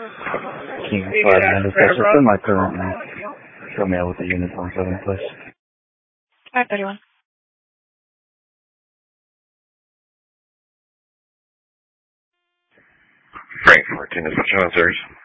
King 5 manifested for my current route. Show me out with the units on 7, please. Alright, 31. Frank 14 is switching on, sirs.